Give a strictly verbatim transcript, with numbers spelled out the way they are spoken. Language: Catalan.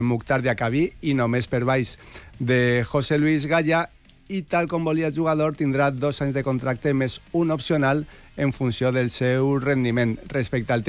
Mukhtar Diacabí i només per baix de José Luis Gaya, i tal com volia el jugador tindrà dos anys de contracte més un opcional en funció del seu rendiment. Respecte al